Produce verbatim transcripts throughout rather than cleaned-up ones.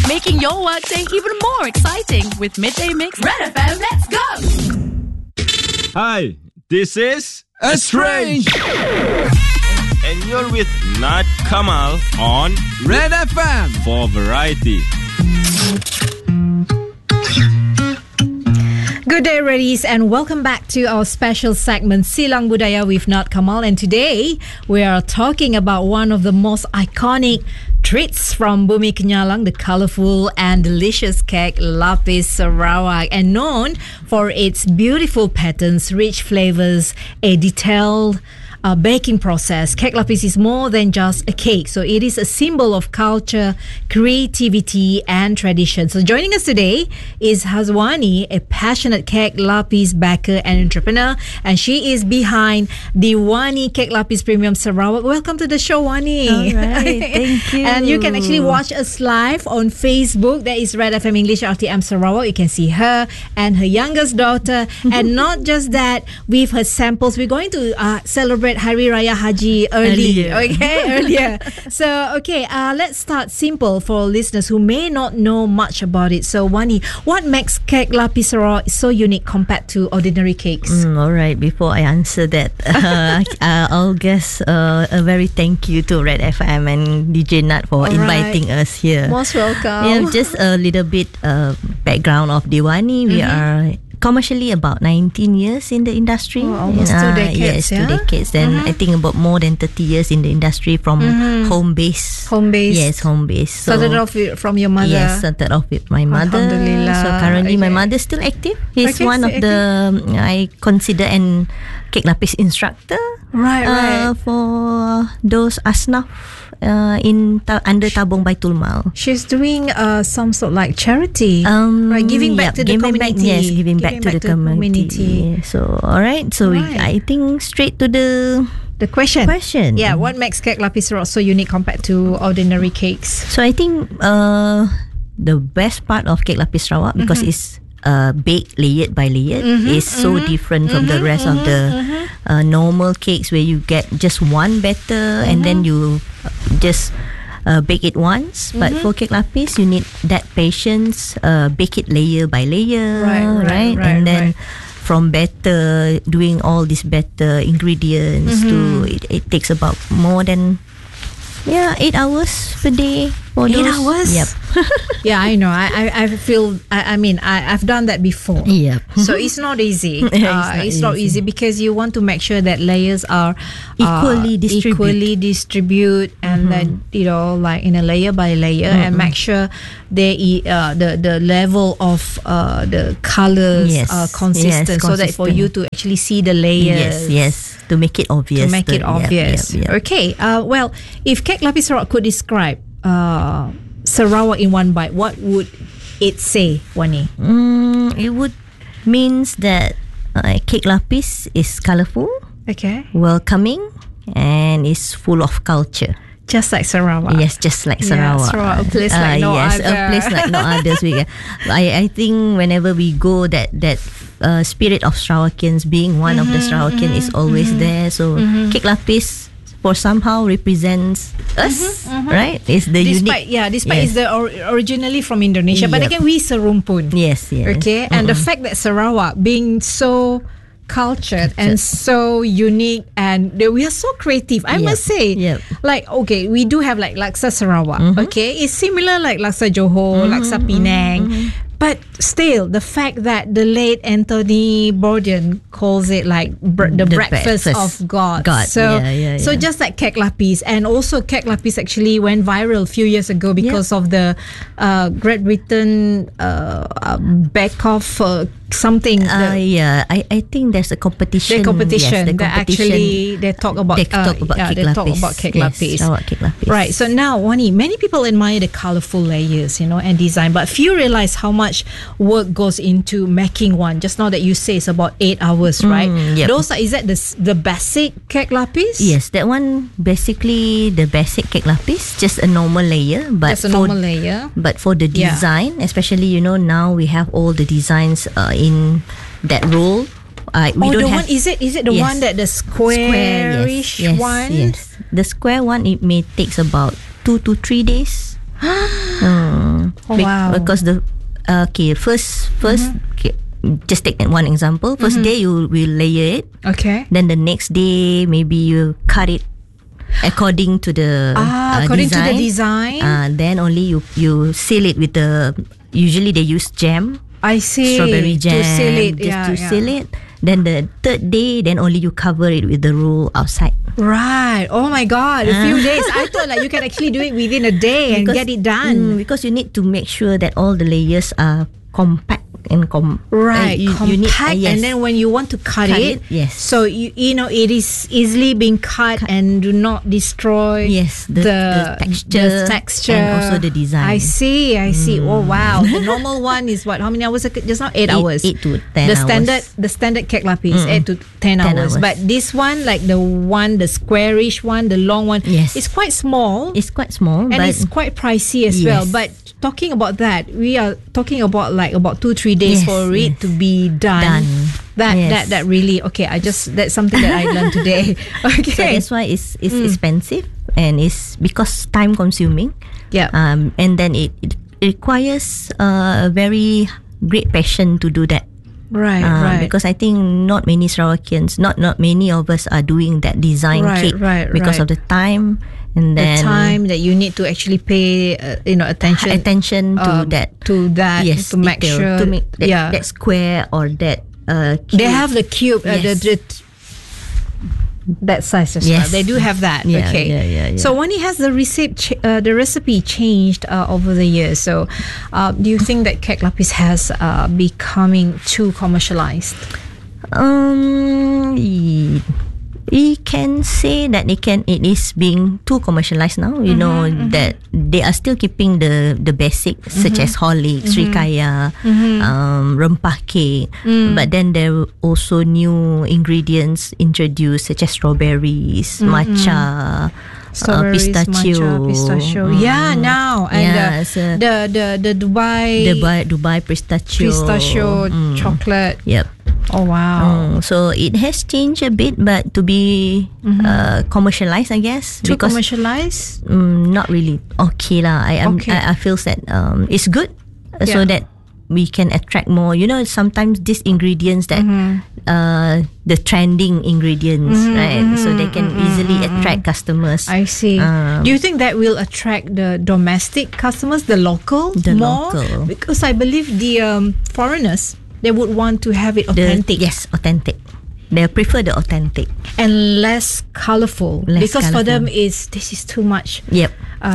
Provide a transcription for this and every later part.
making your workday even more exciting with Midday Mix Red F M. Let's go! Hi, this is Estrange, and you're with Nat Kamal on Red F M for variety. Good day, Reddies, and welcome back to our special segment Silang Budaya with Nat Kamal. And today we are talking about one of the most iconic treats from Bumi Kenyalang, the colourful and delicious kek lapis Sarawak, and known for its beautiful patterns, rich flavours, a detailed Uh, baking process. Kek lapis is more than just a cake, so it is a symbol of culture, creativity and tradition. So joining us today is Hazwani, a passionate kek lapis baker and entrepreneur, and she is behind the Wani Kek Lapis Premium Sarawak. Welcome to the show, Wani. All right, thank you. And you can actually watch us live on Facebook. That is Red F M English R T M Sarawak. You can see her and her youngest daughter. And not just that, with her samples, we're going to uh, celebrate Hari Raya Haji early, Earlier. okay, earlier. So, okay, uh, let's start simple for listeners who may not know much about it. So, Wani, what makes kek lapis Sarawak so unique compared to ordinary cakes? Mm, all right, before I answer that, uh, uh, I'll guess uh, a very thank you to Red F M and D J Nat for All inviting right. us here. Most welcome. Yeah, just a little bit uh, background of Diwani. We Mm-hmm. are commercially about nineteen years in the industry. Oh, almost two decades, Yes, yeah? two decades. Then Mhm. I think about more than thirty years in the industry from Mhm. home base. Home base. Yes, home base. So, Started off with- from your mother. Yes, started off with my mother. Alhamdulillah. So currently my Okay. mother is still active. He's Okay, one still of the um, I consider an kek lapis instructor. Right, right. Uh, for those asnaf uh, in ta- under Tabung Baitul Mal. She's doing uh, some sort of like charity, Um, right? Giving back to yeah, the giving community. Back, yes, giving, back, to, the community. Yeah, so, all right. So, we, Right. I think straight to the The question. question. Yeah, what makes kek lapis Sarawak so unique compared to ordinary cakes? So, I think uh, the best part of kek lapis Sarawak, because it's uh, baked layered by layered, is so different from the rest of the uh, normal cakes where you get just one batter and then you uh, just uh, bake it once. But for kek lapis, you need that patience, uh, bake it layer by layer, Right, right, right, and then right. from batter, doing all these batter ingredients to it, it takes about more than yeah eight hours per day for Eight those. hours? Yep. Yeah, I know. I I, I feel. I, I mean, I, I've done that before. Yep. So it's not easy. It's Uh, not it's not easy easy. because you want to make sure that layers are uh, Equally distribute. equally distribute, and then you know, like in a layer by layer, and make sure they e- uh, the the level of uh, the colors Yes. are consistent, Yes, so that for you to actually see the layers. Yes, yes. To make it To obvious. make it Yep, obvious. yep, yep. Okay. Uh, well, if kek lapis Sarawak could describe uh, Sarawak in one bite, what would it say, Wani? Mm, it would means that uh, kek lapis is colourful, Okay. welcoming, and is full of culture. Just like Sarawak. Yes, just like Yeah, Sarawak. Sarawak, a place like no yes, other. a place like no others. We, I, I think whenever we go, that that uh, spirit of Sarawakians, being one of the Sarawakian, is always there. So kek lapis for somehow represents us, right? It's the Despite unique. yeah, despite Yes. it's the or, originally from Indonesia, but Yep. again we serumpun. Yes, yes. Okay, and the fact that Sarawak being so cultured and so unique, and they- we are so creative, I Yep, must say. yep. Like, okay, we do have like Laksa Sarawak. Okay, it's similar like Laksa Johor, Laksa Penang. But still, the fact that the late Anthony Bourdain calls it like br- the, The breakfast, breakfast of God. God, So, yeah, yeah, so yeah. just like kek lapis, and also kek lapis actually went viral a few years ago because of the uh, Great Britain uh, uh, back off uh, something. Uh, the, yeah, I, I think there's a competition. the competition Yes, the that competition. actually they talk about They uh, talk about yeah, kek they lapis. talk about kek Yes, lapis. Sarawak kek lapis. Right. So now, Wani, many people admire the colorful layers, you know, and design, but few realize how much work goes into making one. Just now that you say it's about eight hours, right? yep. Those are, is that the s- the basic kek lapis? Yes, that one basically the basic kek lapis, just a normal layer. But Just a for, normal layer. But for the Yeah. design, especially you know now we have all the designs uh, in that roll. Uh, we Oh, don't the have one is it? Is it the Yes. one that the square. squarish Yes, yes, one? yes. The square one it may takes about two to three days. Mm. Oh, Be- wow. Because the uh, okay, first first okay, just take one example. First day you will layer it. Okay. Then the next day maybe you cut it according to the Ah, uh, according design. to the design. Uh, then only you you seal it with the. Usually they use jam, I see. strawberry To jam, seal it. just yeah, to yeah. seal it. Then the third day, then only you cover it with the roll outside. Right. Oh my God. A few days. I thought like you can actually do it within a day and get it Mm, done. because you need to make sure that all the layers are compact and com. Right, uh, you, you need, compact, uh, yes. and then when you want to cut, Cut it, it, yes. so you you know it is easily being cut, and do not destroy Yes, the- the texture the texture and also the design. I see, I see. Oh wow, the normal one is what? How many hours? ag- Just now eight, Eight- hours. eight to ten The hours. standard, the standard cake lapis is eight to ten, ten hours. hours. But this one, like the one, the squarish one, the long one, Yes. it's quite small. It's quite small, And but it's quite pricey as well. Yes. But talking about that, we are talking about like about two three days Yes, for it yes. to be done. Done. That Yes. that that really okay. I just that's something that I learned today. Okay. so that's why it's it's expensive and it's because time consuming. Yeah. Um, and then it, it requires uh, a very great passion to do that. right. Uh, right. Because I think not many Sarawakians, not not many of us are doing that design Right, cake right, because right. of the time and the then time that you need to actually pay, uh, you know, attention attention to um, that. to that Yes, to make detail, sure to make that, yeah that square or that uh, they cube. have the cube uh, the, Yes. the that size as well. Yes. They do have that. Yeah, okay. yeah, yeah, yeah. So when it has the recipe, ch- uh, the recipe changed uh, over the years. So, uh, do you think that cake lapis has uh, becoming too commercialized? Um, y- we can say that it can it is being too commercialized now. You know that they are still keeping the the basics such as Horlicks, Srikaya, um, rempah cake, but then there are also new ingredients introduced such as strawberries, matcha. Uh, Strawberries, pistachio, matcha, pistachio. Mm. Yeah, now and Yeah, the, so the the the Dubai the Dubai, Dubai pistachio, pistachio Mm. chocolate. Yep. Oh wow. Mm, so it has changed a bit, but to be uh, commercialized, I guess. Too because commercialized. mm, not really. Okay lah. I am. Okay. I, I feel that um, it's good, uh, so Yeah. that we can attract more. You know, sometimes these ingredients that uh, the trending ingredients, right? So they can easily attract customers. I see. Um, Do you think that will attract the domestic customers, the local, The more? local. Because I believe the um, foreigners, they would want to have it the, authentic yes, authentic. They prefer the authentic. and less colorful. Less because for them colourful. is this is too much. Yep.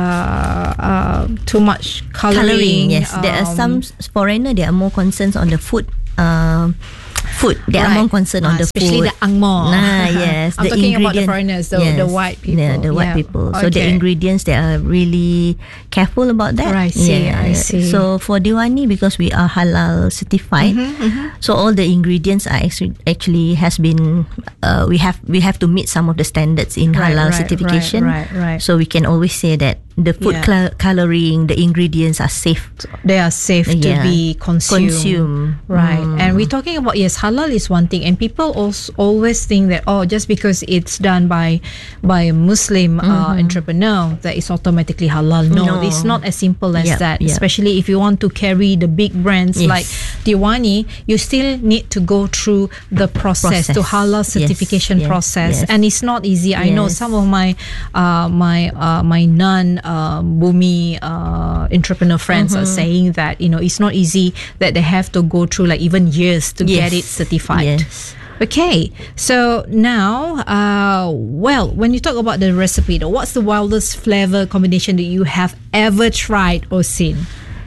Uh, uh, too much coloring. Colouring, yes. There are um, some s- foreigner, they are more concerned on the food. Um, food. They are Right. more concerned on Ah, the especially food. the Angmo. Nah, yes. I'm the talking about the ingredient- foreigners, the, the yes, white people. Yeah, the white Yeah. people. So the Okay. ingredients, they are really careful about that. Right, I see, Yeah. I see. So for Diwani, because we are halal certified, Mm-hmm, so all the ingredients are actually, actually has been uh, we have we have to meet some of the standards in Right, halal right, certification. right, right, right. So we can always say that the food Yeah. cl- coloring, the ingredients are safe. They are safe to Yeah. be consumed. Consume. Right. Mm. And we're talking about, yes, halal is one thing. And people also always think that, oh, just because it's done by by a Muslim uh, entrepreneur, that it's automatically halal. No, No. it's not as simple as Yep, that. yep. Especially if you want to carry the big brands Yes. like Diwani, you still need to go through the process, to Process. halal Yes, certification yes, process. yes. And it's not easy. I know Yes. some of my uh, my uh, my non uh, Bumi uh, entrepreneur friends are saying that, you know, it's not easy, that they have to go through like even years to get it Yes. certified. Yes. Okay, so now, uh, well, when you talk about the recipe, though, what's the wildest flavor combination that you have ever tried or seen?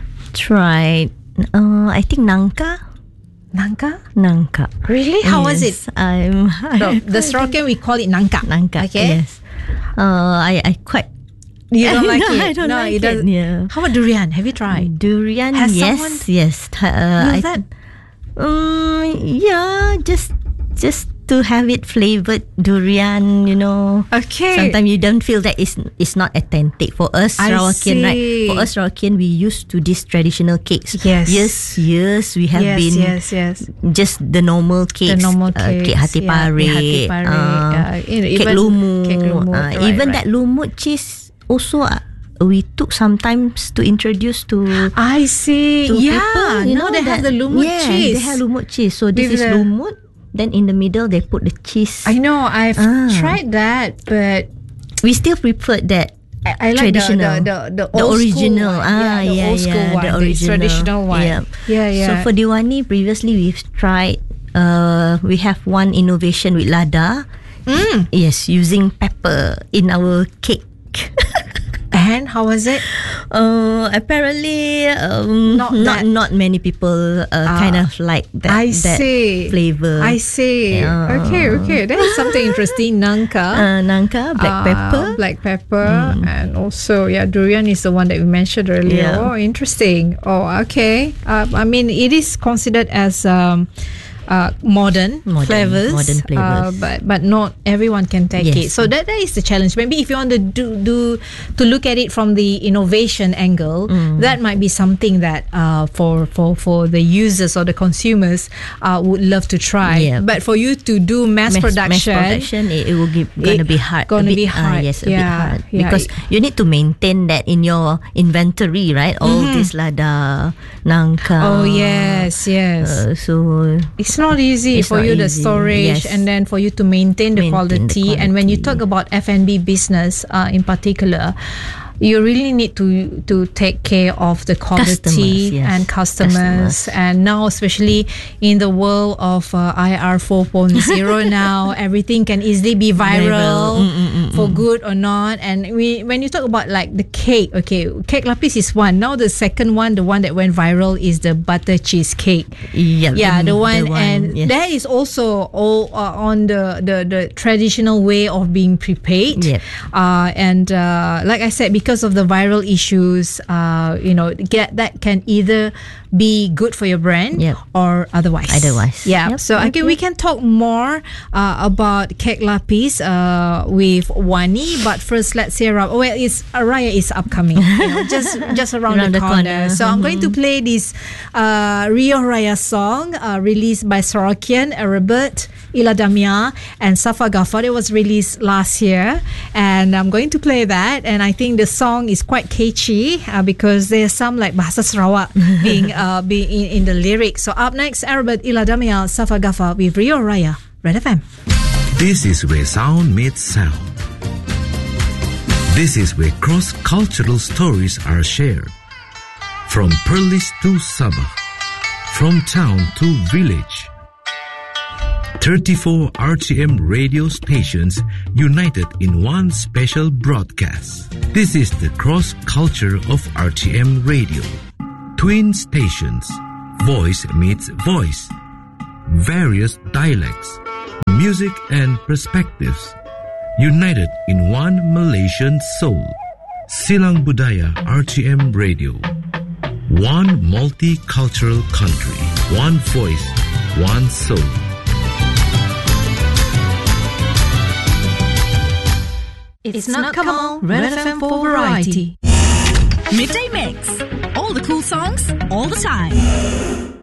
Tried. Uh, I think nangka. Nangka? Nangka. Really? How was it? Yes, I'm. So, the Sorokan, we call it nangka. Nangka. Okay. Yes. Uh, I I quite. You don't like No, it? I don't no, like it, doesn't- yeah. How about durian? Have you tried? Durian. Has yes. someone- Yes. Uh, Will I, that? Um. Yeah. Just just to have it flavored durian. You know. Okay. Sometimes you don't feel that it's it's not authentic for us I Sarawakian, right? see. For us Sarawakian, we used to these traditional cakes. Yes. Yes, yes, we have yes, been yes, yes. just the normal cakes. The normal uh, cakes. cake hati yeah, pare, cake hati pare, uh, uh, you know, cake even lumut. cake lumut, uh, right, even right. that lumut cheese also uh, we took sometimes to introduce to I see. to Yeah, people. You now know they have that- the lumut yeah, cheese. they have lumut cheese. So this With is the- lumut. Then in the middle they put the cheese. I know. I've Ah. tried that, but We still prefer that. I, I like the, Traditional. the the the, The old original. school one. Ah, yeah, the yeah, old school yeah, one, the the original. traditional one. Yeah. yeah, yeah. So for Diwali, previously we've tried. Uh, we have one innovation with lada. Mm. Yes, using pepper in our cake. And how was it? Uh, apparently, um, Not not that- not many people uh, kind of like that. I that see. flavor. I see. Yeah. Okay, okay. That is something interesting. Nangka. Uh, nangka, black Uh, pepper. black pepper, and also yeah, durian is the one that we mentioned earlier. Yeah. Oh, interesting. Oh, okay. Uh, I mean, it is considered as um, uh, modern, Modern- flavors, modern Uh, flavours. but but not everyone can take Yes. it. So that that is the challenge. Maybe if you want to do do to look at it from the innovation angle, Mm. that might be something that uh, for for for the users or the consumers uh, would love to try. Yeah. But for you to do mass, Mass- production. mass production, it, it will give, gonna It be hard. gonna a bit, be uh, hard. yes, a bit Yeah, hard yeah. because you need to maintain that in your inventory, right? All this lada, nangka. Oh yes, yes. Uh, so It's not easy It's for not you the easy, storage yes. and then for you to maintain the, Maintain the quality. And when you quality. talk about F and B business uh, in particular, you really need to to take care of the quality Customers, yes. and customers. Customers. And now, especially in the world of uh, I R four point oh now, everything can easily be viral, Viral. Mm, mm, mm, for good or not. And we when you talk about like the cake, okay, cake lapis is one. Now the second one, the one that went viral, is the butter cheesecake. yeah, Yeah, the mm, one, and yes. that is also all uh, on the, the the traditional way of being prepaid. Yep. Uh, and uh, like I said, because of the viral issues, uh, you know, get that can either be good for your brand Yep. or otherwise. Otherwise. Yeah. Yep, So okay, okay. we can talk more uh, about cake lapis uh, with Wani, but first let's hear up. Oh, well, it's Raya is upcoming, you know, just just around, Around the, the corner. corner. So I'm going to play this uh, Rio Raya song uh, released by Sorokian, Robert, Ila Damia, and Safa Ghaffar. It was released last year, and I'm going to play that. And I think the song is quite catchy uh, because there's some like Bahasa Sarawak being uh, being in, in the lyrics. So up next, Robert, Ila Damia, Safa Ghaffar with Rio Raya, Red F M. This is where sound meets sound. This is where cross-cultural stories are shared. From Perlis to Sabah, from town to village. thirty-four R T M radio stations united in one special broadcast. This is the cross-culture of R T M radio. Twin stations, voice meets voice. Various dialects, music and perspectives, united in one Malaysian soul. Silang Budaya R T M Radio. One multicultural country, one voice, one soul. It's, not Kamal, Red F M for variety. Midday Mix. All the cool songs, all the time.